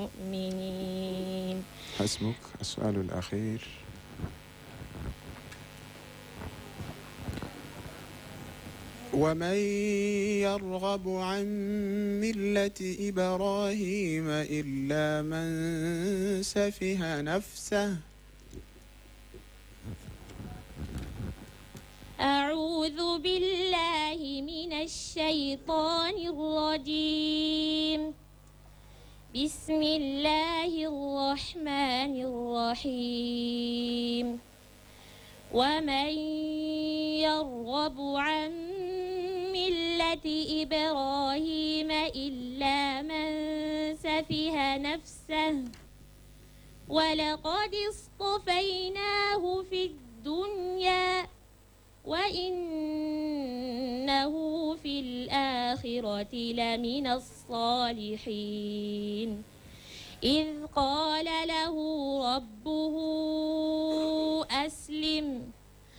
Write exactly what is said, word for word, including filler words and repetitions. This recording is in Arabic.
المؤمنين. حسبك. السؤال الأخير. ومن يرغب عن ملة إبراهيم إلا من سفه نفسه. أعوذ بالله من الشيطان الرجيم. بسم الله الرحمن الرحيم. ومن يرغب عن ملة إبراهيم إلا من سفه نفسه ولقد اصطفيناه في الدنيا وإنه في الآخرة لمن الصالحين. إذ قال له ربه أسلم